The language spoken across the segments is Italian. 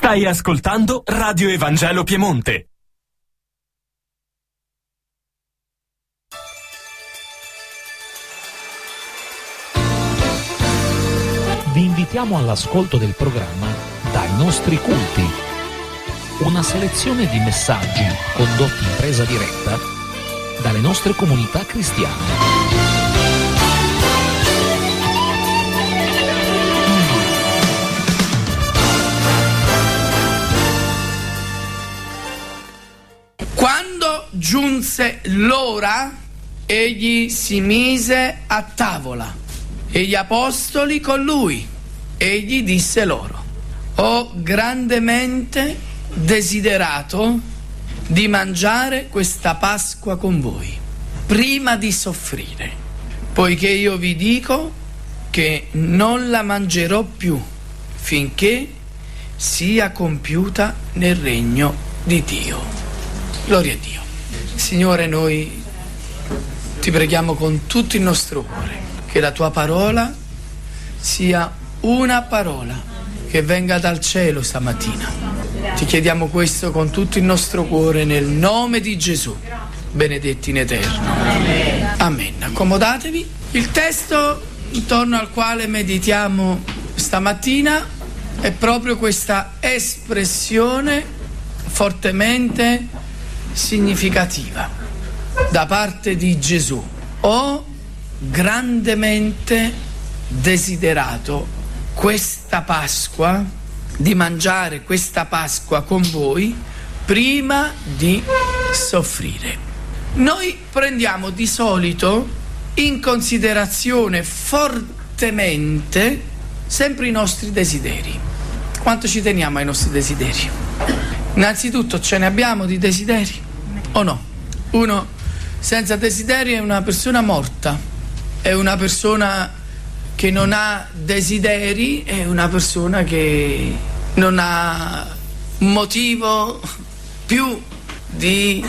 Stai ascoltando Radio Evangelo Piemonte. Vi invitiamo all'ascolto del programma Dai nostri culti, una selezione di messaggi condotti in presa diretta dalle nostre comunità cristiane. Quando giunse l'ora, egli si mise a tavola e gli apostoli con lui. Egli disse loro: ho grandemente desiderato di mangiare questa Pasqua con voi, prima di soffrire, poiché io vi dico che non la mangerò più finché sia compiuta nel regno di Dio. Gloria a Dio. Signore, noi ti preghiamo con tutto il nostro cuore che la tua parola sia una parola che venga dal cielo stamattina. Ti chiediamo questo con tutto il nostro cuore nel nome di Gesù, benedetti in eterno. Amen. Accomodatevi. Il testo intorno al quale meditiamo stamattina è proprio questa espressione fortemente significativa da parte di Gesù: ho grandemente desiderato questa Pasqua, di mangiare questa Pasqua con voi prima di soffrire. Noi prendiamo di solito in considerazione fortemente sempre i nostri desideri. Quanto ci teniamo ai nostri desideri? Innanzitutto, ce ne abbiamo di desideri o no? Uno senza desideri è una persona morta, è una persona che non ha desideri, è una persona che non ha motivo più di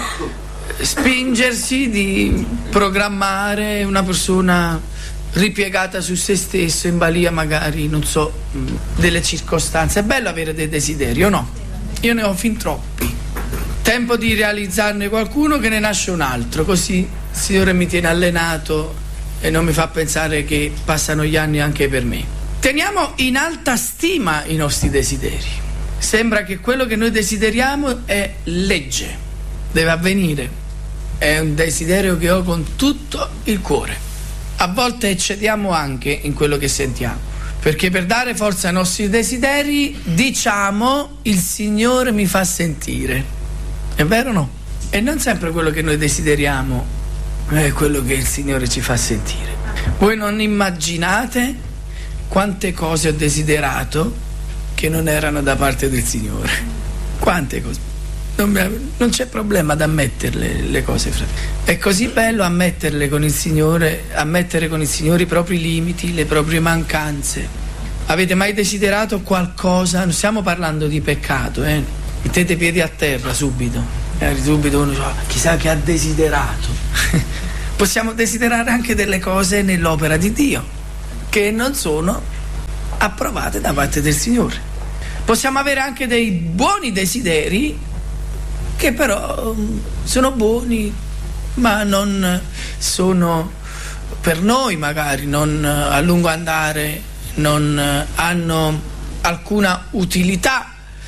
spingersi, di programmare, è una persona ripiegata su se stesso, in balia magari, non so, delle circostanze. È bello avere dei desideri o no? Io ne ho fin troppi. Tempo di realizzarne qualcuno che ne nasce un altro, così il Signore mi tiene allenato e non mi fa pensare che passano gli anni anche per me. Teniamo in alta stima i nostri desideri. Sembra che quello che noi desideriamo è legge, deve avvenire. È un desiderio che ho con tutto il cuore. A volte eccediamo anche in quello che sentiamo, perché per dare forza ai nostri desideri diciamo: il Signore mi fa sentire. È vero o no? E non sempre quello che noi desideriamo è quello che il Signore ci fa sentire. Voi non immaginate quante cose ho desiderato che non erano da parte del Signore. Quante cose. Non c'è problema ad ammetterle le cose, fratelli. È così bello ammetterle con il Signore, ammettere con il Signore i propri limiti, le proprie mancanze. Avete mai desiderato qualcosa? Non stiamo parlando di peccato, Mettete i piedi a terra subito. Subito uno dice: chissà che ha desiderato. Possiamo desiderare anche delle cose nell'opera di Dio che non sono approvate da parte del Signore. Possiamo avere anche dei buoni desideri che però sono buoni, ma non sono per noi, magari non a lungo andare, non hanno alcuna utilità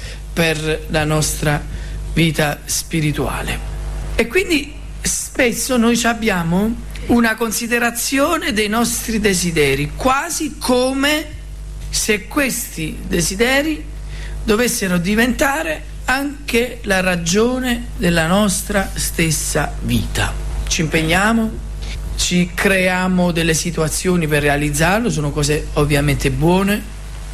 per la nostra vita spirituale. E quindi spesso noi abbiamo una considerazione dei nostri desideri, quasi come se questi desideri dovessero diventare anche la ragione della nostra stessa vita. Ci impegniamo, ci creiamo delle situazioni per realizzarlo, sono cose ovviamente buone.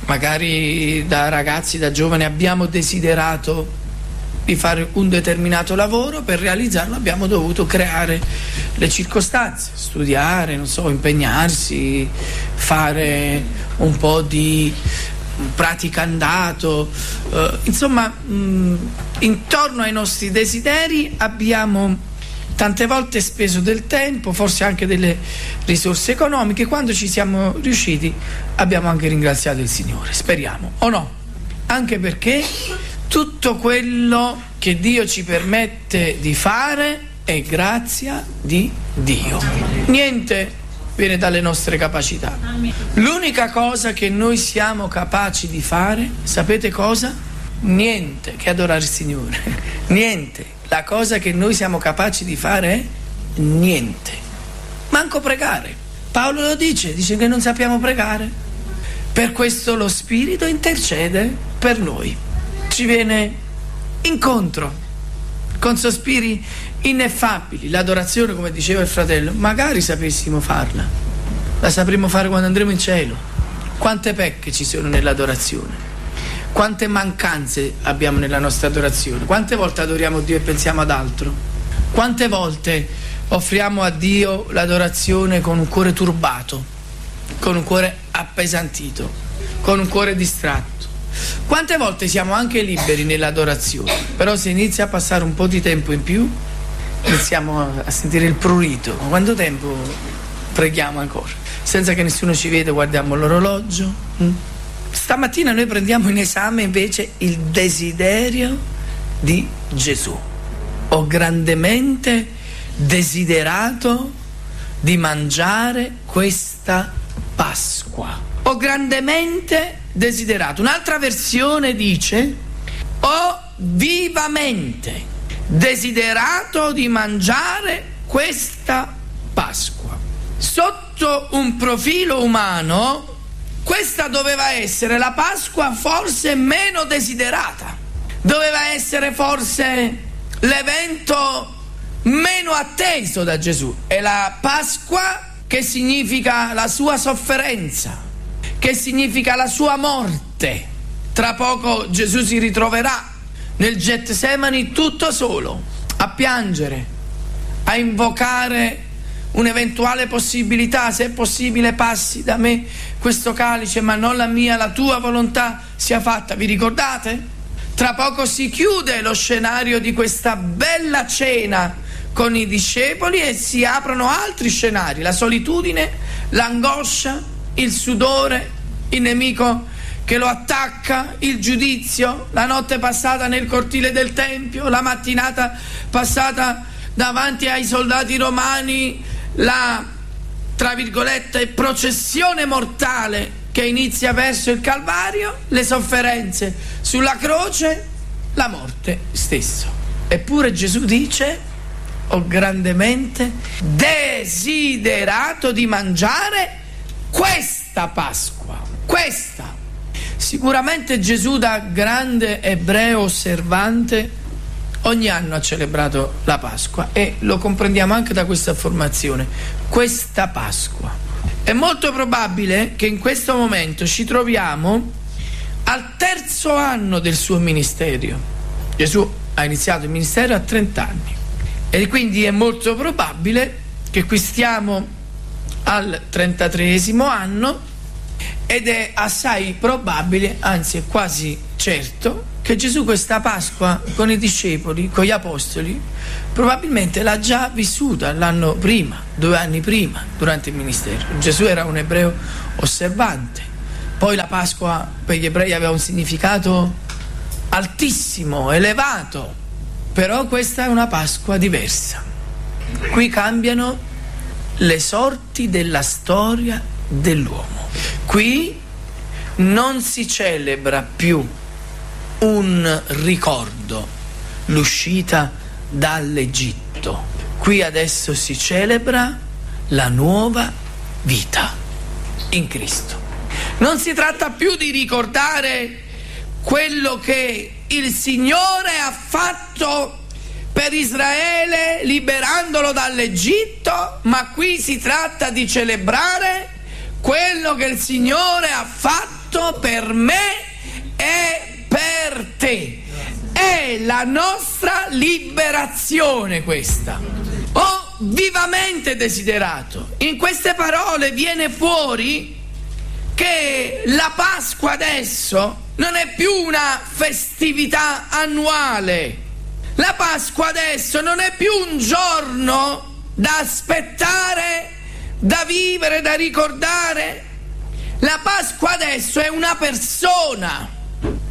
Magari da ragazzi, da giovani abbiamo desiderato di fare un determinato lavoro, per realizzarlo abbiamo dovuto creare le circostanze, studiare, non so, impegnarsi, fare un po' di praticandato, insomma, intorno ai nostri desideri abbiamo tante volte speso del tempo, forse anche delle risorse economiche. Quando ci siamo riusciti abbiamo anche ringraziato il Signore, speriamo, o no? Anche perché Tutto quello che Dio ci permette di fare è grazia di Dio. Niente viene dalle nostre capacità. L'unica cosa che noi siamo capaci di fare, sapete cosa? Niente, che adorare il Signore. Niente. La cosa che noi siamo capaci di fare è niente. Manco pregare. Paolo lo dice che non sappiamo pregare. Per questo lo Spirito intercede per noi. Ci viene incontro con sospiri ineffabili. L'adorazione, come diceva il fratello, magari sapessimo farla, la sapremo fare quando andremo in cielo. Quante pecche ci sono nell'adorazione, quante mancanze abbiamo nella nostra adorazione, quante volte adoriamo Dio e pensiamo ad altro, quante volte offriamo a Dio l'adorazione con un cuore turbato, con un cuore appesantito, con un cuore distratto. Quante volte siamo anche liberi nell'adorazione, però se inizia a passare un po' di tempo in più iniziamo a sentire il prurito. Ma quanto tempo preghiamo ancora? Senza che nessuno ci vede, guardiamo l'orologio. Stamattina noi prendiamo in esame invece il desiderio di Gesù. Ho grandemente desiderato di mangiare questa Pasqua. Ho grandemente desiderato. Un'altra versione dice: ho vivamente desiderato di mangiare questa Pasqua. Sotto un profilo umano, questa doveva essere la Pasqua forse meno desiderata, doveva essere forse l'evento meno atteso da Gesù. È la Pasqua che significa la sua sofferenza, che significa la sua morte. Tra poco Gesù si ritroverà nel Getsemani tutto solo, a piangere, a invocare un'eventuale possibilità: se è possibile passi da me questo calice, ma non la mia, la tua volontà sia fatta. Vi ricordate? Tra poco si chiude lo scenario di questa bella cena con i discepoli e si aprono altri scenari: la solitudine, l'angoscia, il sudore, il nemico che lo attacca, il giudizio, la notte passata nel cortile del Tempio, la mattinata passata davanti ai soldati romani, la, tra virgolette, processione mortale che inizia verso il Calvario, le sofferenze sulla croce, la morte stessa. Eppure Gesù dice: ho grandemente desiderato di mangiare questa Pasqua. Questa. Sicuramente Gesù, da grande ebreo osservante, ogni anno ha celebrato la Pasqua, e lo comprendiamo anche da questa affermazione: questa Pasqua. È molto probabile che in questo momento ci troviamo al terzo anno del suo ministero. Gesù ha iniziato il ministero a 30 anni e quindi è molto probabile che qui stiamo al 33esimo anno, ed è assai probabile, anzi è quasi certo, che Gesù questa Pasqua con i discepoli, con gli apostoli, probabilmente l'ha già vissuta l'anno prima, 2 anni prima, durante il ministero. Gesù era un ebreo osservante. Poi la Pasqua per gli ebrei aveva un significato altissimo, elevato, però questa è una Pasqua diversa. Qui cambiano le sorti della storia dell'uomo. Qui non si celebra più un ricordo, l'uscita dall'Egitto. Qui adesso si celebra la nuova vita in Cristo. Non si tratta più di ricordare quello che il Signore ha fatto per Israele liberandolo dall'Egitto, ma qui si tratta di celebrare quello che il Signore ha fatto per me e per te. È la nostra liberazione questa. Ho vivamente desiderato. In queste parole viene fuori che la Pasqua adesso non è più una festività annuale. La Pasqua adesso non è più un giorno da aspettare, da vivere, da ricordare. La Pasqua adesso è una persona. Paolo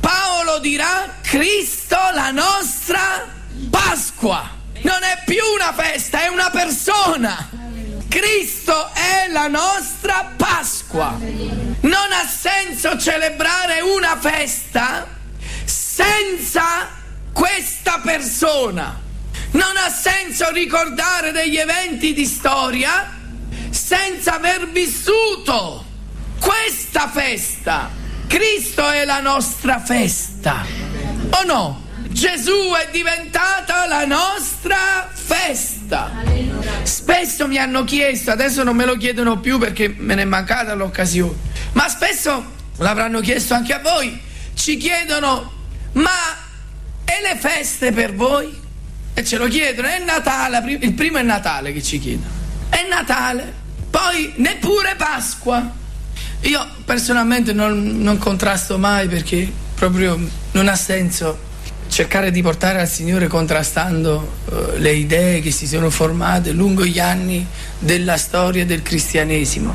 lo dirà Cristo la nostra Pasqua. Non è più una festa, è una persona. Cristo è la nostra Pasqua. Non ha senso celebrare una festa senza questa persona. Non ha senso ricordare degli eventi di storia senza aver vissuto questa festa. Cristo è la nostra festa, o no? Gesù è diventata la nostra festa. Spesso mi hanno chiesto, adesso non me lo chiedono più perché me ne è mancata l'occasione, ma spesso l'avranno chiesto anche a voi, ci chiedono: ma e le feste per voi? E ce lo chiedono, è Natale, il primo è Natale che ci chiedono, è Natale, poi neppure Pasqua. Io personalmente non contrasto mai, perché proprio non ha senso cercare di portare al Signore contrastando le idee che si sono formate lungo gli anni della storia del cristianesimo.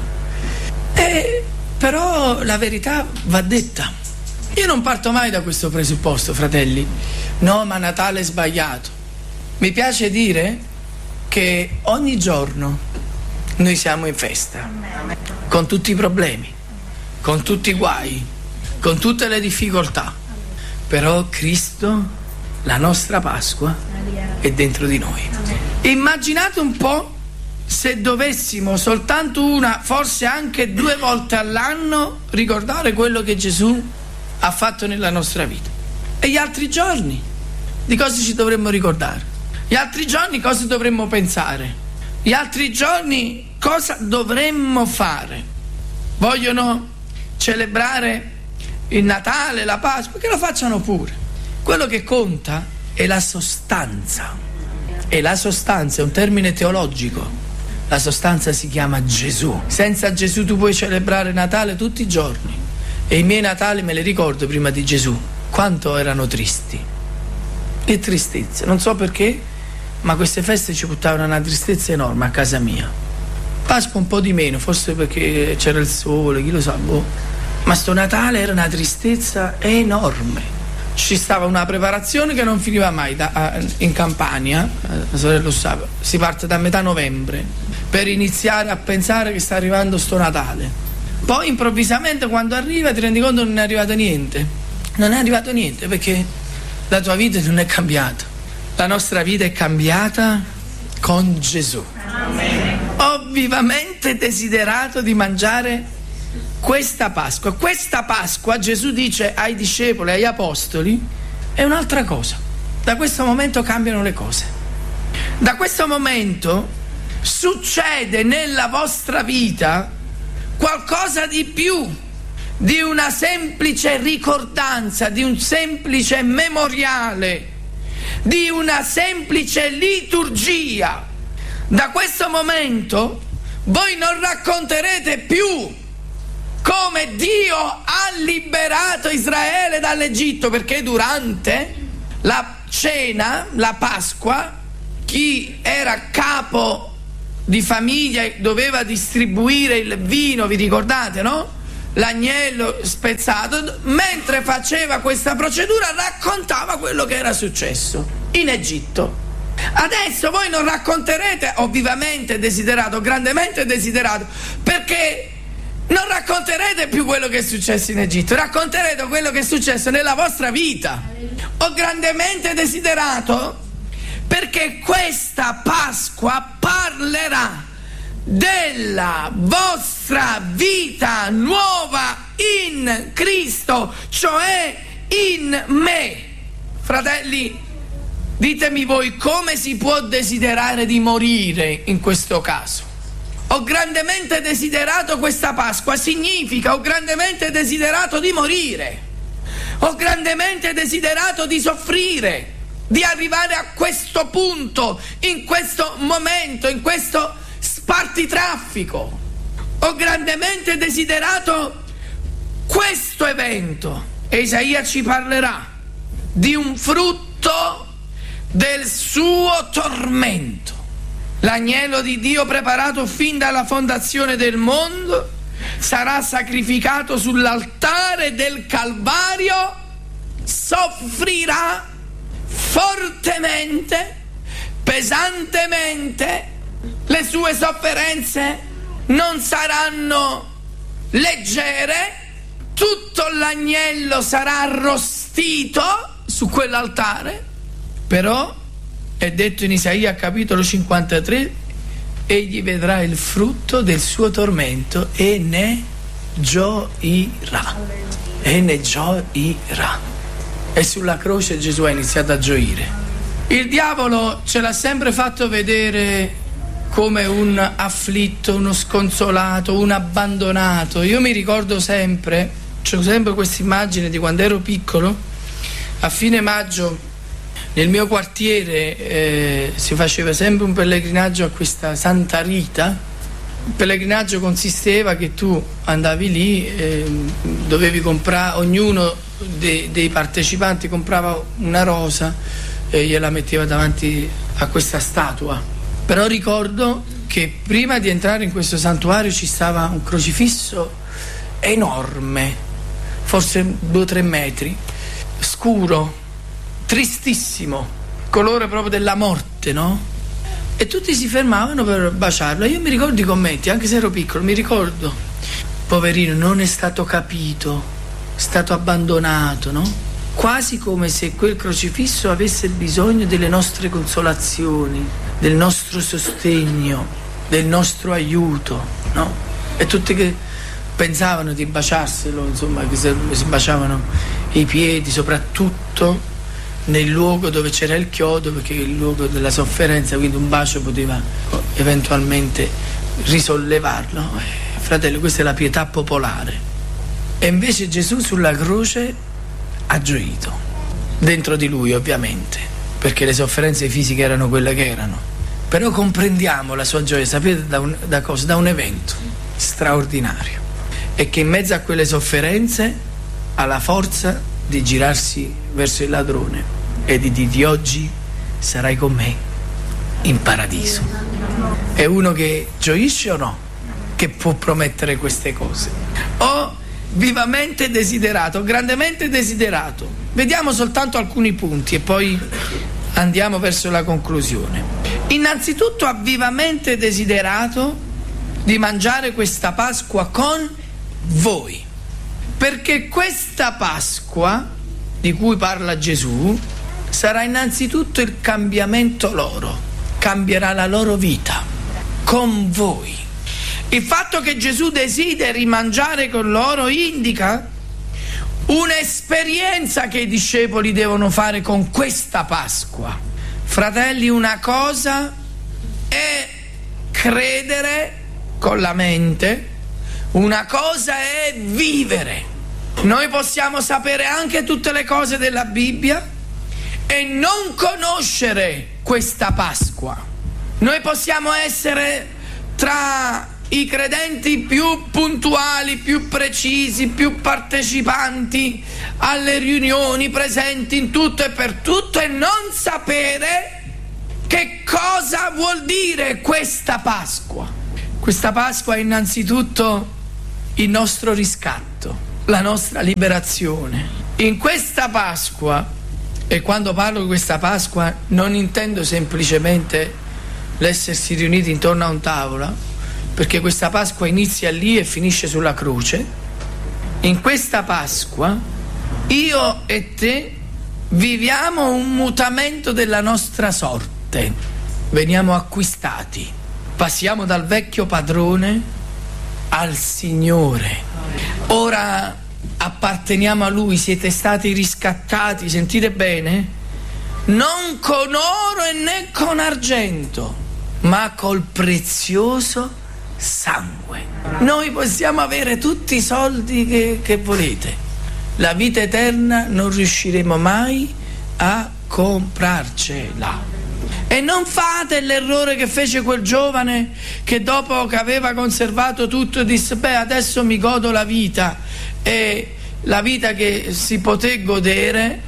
Però la verità va detta. Io non parto mai da questo presupposto, fratelli. No, ma Natale è sbagliato. Mi piace dire che ogni giorno noi siamo in festa, con tutti i problemi, con tutti i guai, con tutte le difficoltà. Però Cristo, la nostra Pasqua, è dentro di noi. Immaginate un po' se dovessimo soltanto una, forse anche 2 volte all'anno, ricordare quello che Gesù ha fatto nella nostra vita. E gli altri giorni di cosa ci dovremmo ricordare? Gli altri giorni cosa dovremmo pensare? Gli altri giorni cosa dovremmo fare? Vogliono celebrare il Natale, la Pasqua, che lo facciano pure. Quello che conta è la sostanza. E la sostanza è un termine teologico. La sostanza si chiama Gesù. Senza Gesù tu puoi celebrare Natale tutti i giorni. E i miei Natali me li ricordo prima di Gesù. Quanto erano tristi. Che tristezza. Non so perché, ma queste feste ci buttavano una tristezza enorme a casa mia. Pasqua un po' di meno, forse perché c'era il sole, chi lo sa, boh. Ma sto Natale era una tristezza enorme. Ci stava una preparazione che non finiva mai. In Campania, la sorella lo sa, si parte da metà novembre per iniziare a pensare che sta arrivando sto Natale. Poi improvvisamente quando arriva ti rendi conto che non è arrivato niente. Non è arrivato niente, perché la tua vita non è cambiata. La nostra vita è cambiata con Gesù. Ho vivamente desiderato di mangiare questa Pasqua. Questa Pasqua, Gesù dice ai discepoli, agli apostoli, è un'altra cosa. Da questo momento cambiano le cose. Da questo momento succede nella vostra vita qualcosa di più di una semplice ricordanza, di un semplice memoriale, di una semplice liturgia. Da questo momento voi non racconterete più come Dio ha liberato Israele dall'Egitto, perché durante la cena, la Pasqua, chi era capo di famiglia doveva distribuire il vino, vi ricordate, no? L'agnello spezzato. Mentre faceva questa procedura raccontava quello che era successo in Egitto. Adesso voi non racconterete, ho vivamente desiderato, grandemente desiderato, perché non racconterete più quello che è successo in Egitto, racconterete quello che è successo nella vostra vita. Ho grandemente desiderato perché questa Pasqua parlerà della vostra vita nuova in Cristo, cioè in me. Fratelli, ditemi voi come si può desiderare di morire in questo caso. Ho grandemente desiderato questa Pasqua, significa ho grandemente desiderato di morire, ho grandemente desiderato di soffrire, di arrivare a questo punto, in questo momento, in questo spartitraffico. Ho grandemente desiderato questo evento. E Isaia ci parlerà di un frutto del suo tormento. L'agnello di Dio preparato fin dalla fondazione del mondo sarà sacrificato sull'altare del Calvario soffrirà fortemente, pesantemente. Le sue sofferenze non saranno leggere, tutto l'agnello sarà arrostito su quell'altare, però è detto in Isaia capitolo 53: egli vedrà il frutto del suo tormento e ne gioirà. E ne gioirà. E sulla croce Gesù ha iniziato a gioire. Il diavolo ce l'ha sempre fatto vedere come un afflitto, uno sconsolato, un abbandonato. Io mi ricordo sempre, c'ho sempre questa immagine di quando ero piccolo. A fine maggio nel mio quartiere si faceva sempre un pellegrinaggio a questa Santa Rita. Il pellegrinaggio consisteva che tu andavi lì, dovevi comprare, ognuno dei partecipanti comprava una rosa e gliela metteva davanti a questa statua. Però ricordo che prima di entrare in questo santuario ci stava un crocifisso enorme, forse 2 o 3 metri, scuro, tristissimo, colore proprio della morte, no? E tutti si fermavano per baciarlo. Io mi ricordo i commenti, anche se ero piccolo, mi ricordo: poverino, non è stato capito, è stato abbandonato, no? Quasi come se quel crocifisso avesse bisogno delle nostre consolazioni, del nostro sostegno, del nostro aiuto, no? E tutti che pensavano di baciarselo, insomma, che si baciavano i piedi, soprattutto nel luogo dove c'era il chiodo, perché è il luogo della sofferenza, quindi un bacio poteva eventualmente risollevarlo. Fratello, questa è la pietà popolare. E invece Gesù sulla croce ha gioito, dentro di lui ovviamente, perché le sofferenze fisiche erano quelle che erano, però comprendiamo la sua gioia, sapete da cosa? Da un evento straordinario, e che in mezzo a quelle sofferenze ha la forza di girarsi verso il ladrone e di dirgli: oggi sarai con me in paradiso. È uno che gioisce o no? Che può promettere queste cose. Ho vivamente desiderato, grandemente desiderato. Vediamo soltanto alcuni punti e poi andiamo verso la conclusione. Innanzitutto ha vivamente desiderato di mangiare questa Pasqua con voi, perché questa Pasqua di cui parla Gesù sarà innanzitutto il cambiamento loro, cambierà la loro vita con voi. Il fatto che Gesù desideri mangiare con loro indica un'esperienza che i discepoli devono fare con questa Pasqua. Fratelli, una cosa è credere con la mente, una cosa è vivere. Noi possiamo sapere anche tutte le cose della Bibbia e non conoscere questa Pasqua. Noi possiamo essere tra i credenti più puntuali, più precisi, più partecipanti alle riunioni, presenti in tutto e per tutto, e non sapere che cosa vuol dire questa Pasqua. Questa Pasqua è innanzitutto il nostro riscatto, la nostra liberazione. In questa Pasqua, e quando parlo di questa Pasqua non intendo semplicemente l'essersi riuniti intorno a un tavolo, perché questa Pasqua inizia lì e finisce sulla croce. In questa Pasqua io e te viviamo un mutamento della nostra sorte, veniamo acquistati, passiamo dal vecchio padrone al Signore. Ora apparteniamo a Lui, siete stati riscattati, sentite bene, non con oro e né con argento, ma col prezioso sangue. Noi possiamo avere tutti i soldi che volete, la vita eterna non riusciremo mai a comprarcela. E non fate l'errore che fece quel giovane che dopo che aveva conservato tutto disse: beh, adesso mi godo la vita, e la vita che si poté godere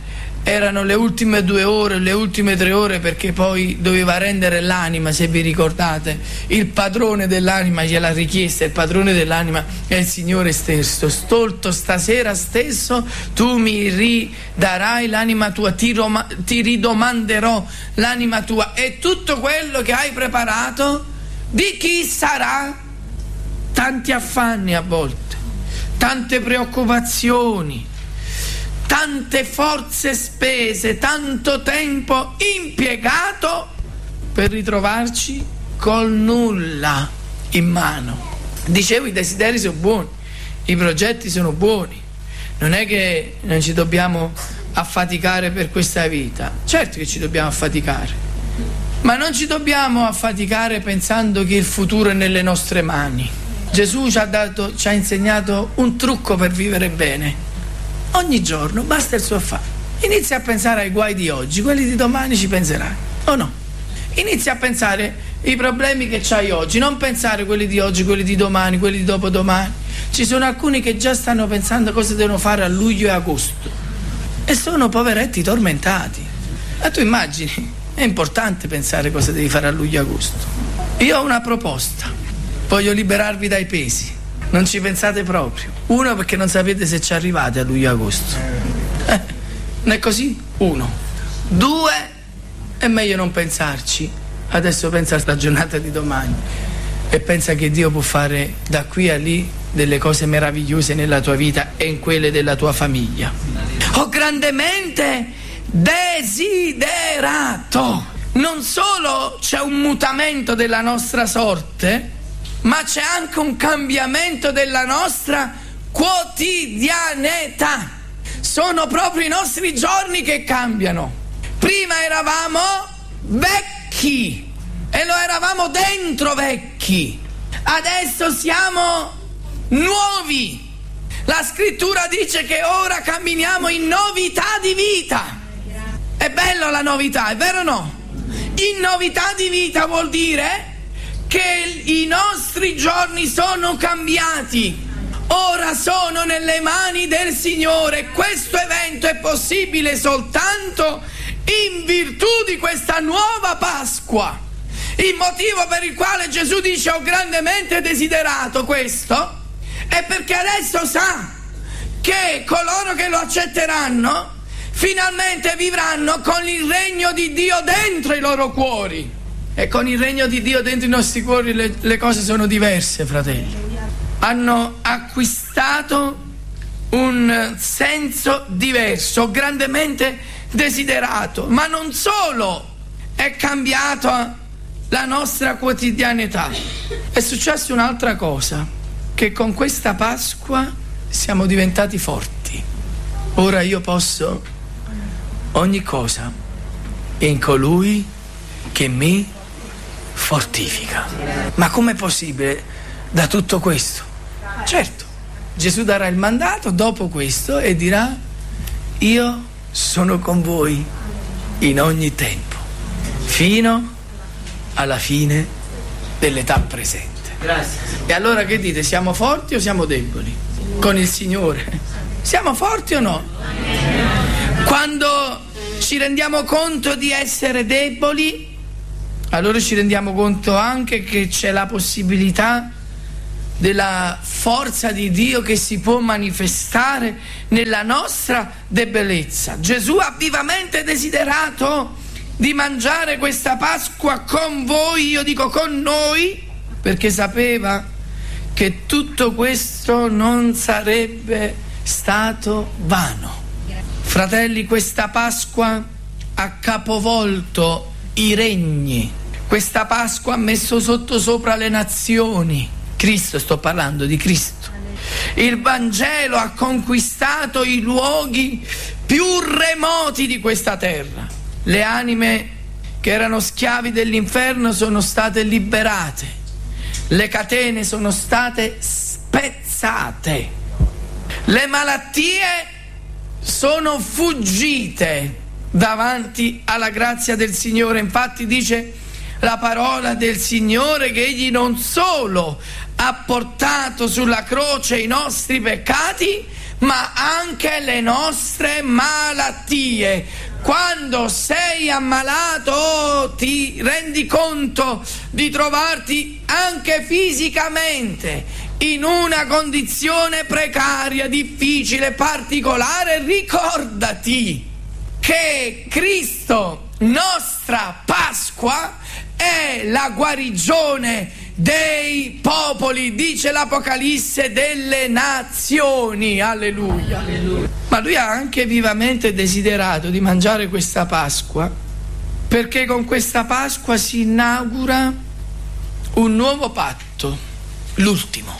erano le ultime 2 ore, le ultime 3 ore, perché poi doveva rendere l'anima, se vi ricordate. Il padrone dell'anima gliel'ha richiesta, il padrone dell'anima è il Signore stesso. Stolto, stasera stesso tu mi ridarai l'anima tua, ti ridomanderò l'anima tua, e tutto quello che hai preparato di chi sarà? Tanti affanni a volte, tante preoccupazioni, tante forze spese, tanto tempo impiegato per ritrovarci col nulla in mano. Dicevo, i desideri sono buoni, i progetti sono buoni, non è che non ci dobbiamo affaticare per questa vita. Certo che ci dobbiamo affaticare, ma non ci dobbiamo affaticare pensando che il futuro è nelle nostre mani. Gesù ci ha insegnato un trucco per vivere bene. Ogni giorno basta il suo affare. Inizia a pensare ai guai di oggi, quelli di domani ci penserai, o no? Inizia a pensare ai problemi che c'hai oggi, non pensare quelli di oggi, quelli di domani, quelli di dopodomani. Ci sono alcuni che già stanno pensando cosa devono fare a luglio e agosto e sono poveretti tormentati. Ma tu immagini, è importante pensare cosa devi fare a luglio e agosto. Io ho una proposta, voglio liberarvi dai pesi. Non ci pensate proprio. 1, perché non sapete se ci arrivate a luglio e agosto. Non è così? 1. 2, è meglio non pensarci. Adesso pensa alla giornata di domani e pensa che Dio può fare da qui a lì delle cose meravigliose nella tua vita e in quelle della tua famiglia. Ho grandemente desiderato. Non solo c'è un mutamento della nostra sorte, ma c'è anche un cambiamento della nostra quotidianità. Sono proprio i nostri giorni che cambiano. Prima eravamo vecchi e lo eravamo dentro vecchi. Adesso siamo nuovi. La scrittura dice che ora camminiamo in novità di vita. È bello la novità, è vero o no? In novità di vita vuol dire che i nostri giorni sono cambiati, ora sono nelle mani del Signore. Questo evento è possibile soltanto in virtù di questa nuova Pasqua. Il motivo per il quale Gesù dice ho grandemente desiderato questo è perché adesso sa che coloro che lo accetteranno finalmente vivranno con il regno di Dio dentro i loro cuori. E con il regno di Dio dentro i nostri cuori le cose sono diverse, fratelli. Hanno acquistato un senso diverso, grandemente desiderato. Ma non solo è cambiata la nostra quotidianità, è successa un'altra cosa, che con questa Pasqua siamo diventati forti. Ora io posso ogni cosa in colui che mi fortifica. Ma com'è possibile da tutto questo? Certo, Gesù darà il mandato dopo questo e dirà io sono con voi in ogni tempo fino alla fine dell'età presente. Grazie. E allora che dite, siamo forti o siamo deboli? Con il Signore siamo forti o no? Quando ci rendiamo conto di essere deboli, allora ci rendiamo conto anche che c'è la possibilità della forza di Dio che si può manifestare nella nostra debolezza. Gesù ha vivamente desiderato di mangiare questa Pasqua con voi, io dico con noi, perché sapeva che tutto questo non sarebbe stato vano. Fratelli, questa Pasqua ha capovolto i regni. Questa Pasqua ha messo sopra le nazioni. Cristo, sto parlando di Cristo. Il Vangelo ha conquistato i luoghi più remoti di questa terra. Le anime che erano schiavi dell'inferno sono state liberate. Le catene sono state spezzate. Le malattie sono fuggite davanti alla grazia del Signore. Infatti dice la parola del Signore che Egli non solo ha portato sulla croce i nostri peccati, ma anche le nostre malattie. Quando sei ammalato ti rendi conto di trovarti anche fisicamente in una condizione precaria, difficile, particolare. Ricordati che Cristo, nostra Pasqua, è la guarigione dei popoli, dice l'Apocalisse, delle nazioni. Alleluia. Ma lui ha anche vivamente desiderato di mangiare questa Pasqua, perché con questa Pasqua si inaugura un nuovo patto, l'ultimo,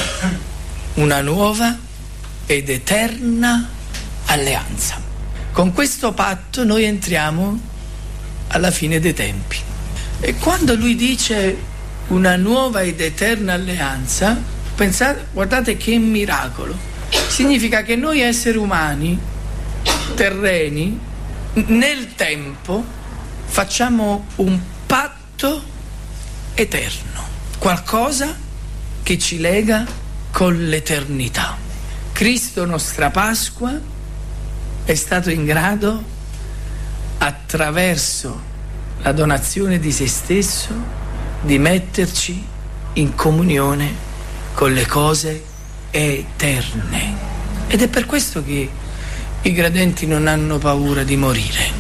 una nuova ed eterna alleanza. Con questo patto noi entriamo alla fine dei tempi. E quando lui dice una nuova ed eterna alleanza, pensate, guardate che miracolo. Significa che noi esseri umani, terreni, nel tempo facciamo un patto eterno, qualcosa che ci lega con l'eternità. Cristo, nostra Pasqua, è stato in grado, attraverso la donazione di se stesso, di metterci in comunione con le cose eterne. Ed è per questo che i credenti non hanno paura di morire.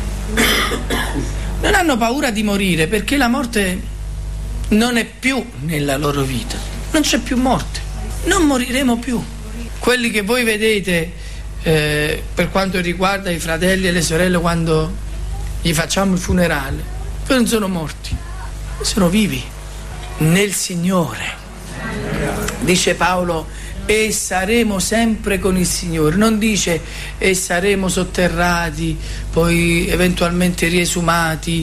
Non hanno paura di morire perché la morte non è più nella loro vita. Non c'è più morte. Non moriremo più. Quelli che voi vedete per quanto riguarda i fratelli e le sorelle quando gli facciamo il funerale, non sono morti, sono vivi nel Signore. Dice Paolo: e saremo sempre con il Signore. Non dice e saremo sotterrati, poi eventualmente riesumati,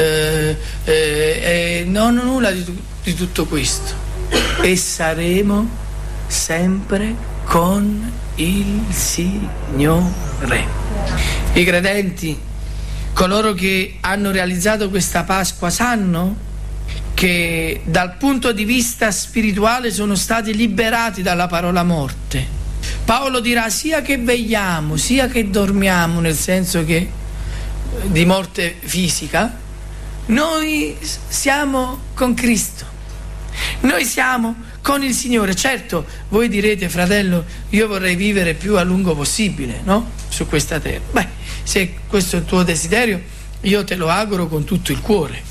non nulla di tutto questo. E saremo sempre con il Signore. I credenti, coloro che hanno realizzato questa Pasqua, sanno che dal punto di vista spirituale sono stati liberati dalla parola morte. Paolo dirà: sia che vegliamo, sia che dormiamo, nel senso che di morte fisica, noi siamo con Cristo, noi siamo con il Signore. Certo, voi direte: fratello, io vorrei vivere più a lungo possibile, no? Su questa terra. Beh, se questo è il tuo desiderio, io te lo auguro con tutto il cuore.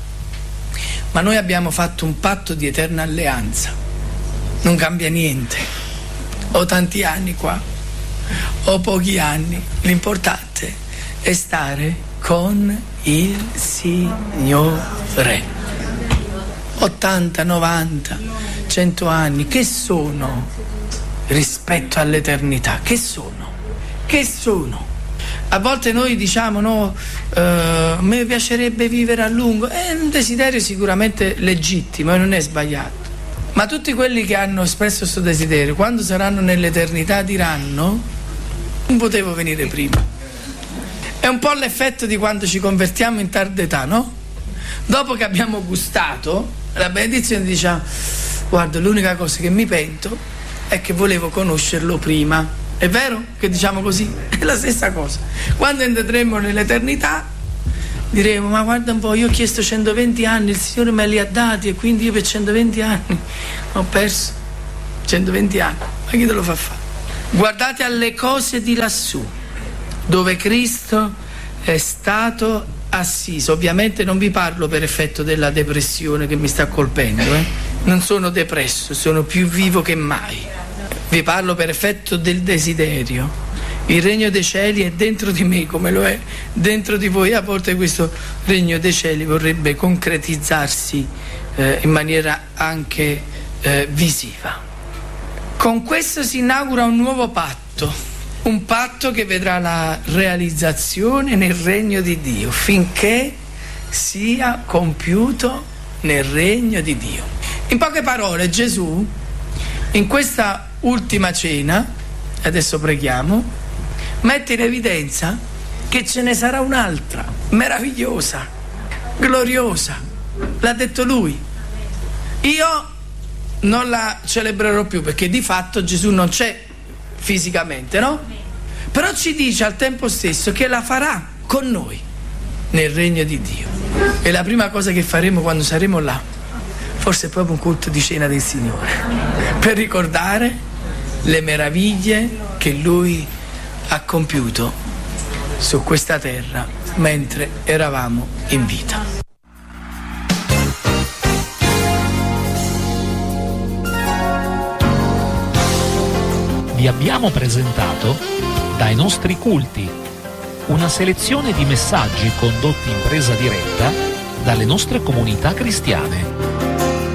Ma noi abbiamo fatto un patto di eterna alleanza. Non cambia niente. Ho tanti anni qua, ho pochi anni. L'importante è stare con il Signore. 80, 90, 100 anni, che sono rispetto all'eternità? Che sono? Che sono? A volte noi diciamo: no, a me piacerebbe vivere a lungo. È un desiderio sicuramente legittimo e non è sbagliato. Ma tutti quelli che hanno espresso questo desiderio, quando saranno nell'eternità, diranno: non potevo venire prima. È un po' l'effetto di quando ci convertiamo in tarda età, no? Dopo che abbiamo gustato la benedizione, diciamo: guarda, l'unica cosa che mi pento è che volevo conoscerlo prima. È vero che diciamo così? È la stessa cosa. Quando entreremo nell'eternità diremo: ma guarda un po', io ho chiesto 120 anni, il Signore me li ha dati e quindi io per 120 anni ho perso 120 anni. Ma chi te lo fa fare? Guardate alle cose di lassù, dove Cristo è stato assiso. Ovviamente non vi parlo per effetto della depressione che mi sta colpendo, Non sono depresso, sono più vivo che mai. Vi parlo per effetto del desiderio. Il regno dei cieli è dentro di me come lo è dentro di voi. A volte questo regno dei cieli vorrebbe concretizzarsi in maniera anche visiva. Con questo si inaugura un nuovo patto, un patto che vedrà la realizzazione nel regno di Dio, finché sia compiuto nel regno di Dio. In poche parole, Gesù, in questa ultima cena, adesso preghiamo, mette in evidenza che ce ne sarà un'altra, meravigliosa, gloriosa. L'ha detto lui. Io non la celebrerò più, perché di fatto Gesù non c'è fisicamente, no? Però ci dice al tempo stesso che la farà con noi nel regno di Dio. E la prima cosa che faremo quando saremo là, forse è proprio un culto di cena del Signore, per ricordare le meraviglie che Lui ha compiuto su questa terra mentre eravamo in vita. Vi abbiamo presentato Dai nostri culti, una selezione di messaggi condotti in presa diretta dalle nostre comunità cristiane.